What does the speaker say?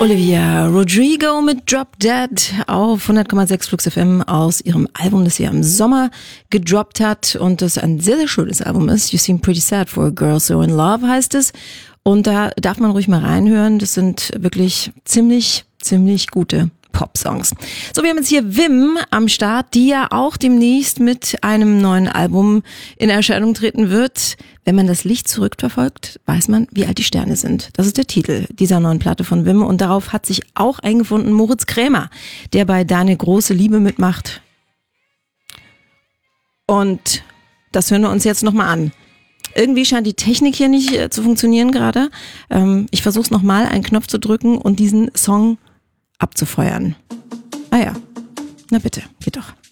Olivia Rodrigo mit Drop Dead auf 100,6 Flux FM aus ihrem Album, das sie im Sommer gedroppt hat und das ein sehr, sehr schönes Album ist. You Seem Pretty Sad for a Girl So in Love heißt es. Und da darf man ruhig mal reinhören. Das sind wirklich ziemlich gute Pop-Songs. So, wir haben jetzt hier Wim am Start, die ja auch demnächst mit einem neuen Album in Erscheinung treten wird. Wenn man das Licht zurückverfolgt, weiß man, wie alt die Sterne sind. Das ist der Titel dieser neuen Platte von Wim und darauf hat sich auch eingefunden Moritz Krämer, der bei Deine große Liebe mitmacht. Und das hören wir uns jetzt nochmal an. Irgendwie scheint die Technik hier nicht zu funktionieren gerade. Ich versuche es nochmal, einen Knopf zu drücken und diesen Song abzufeuern. Ah ja, na bitte, geht doch.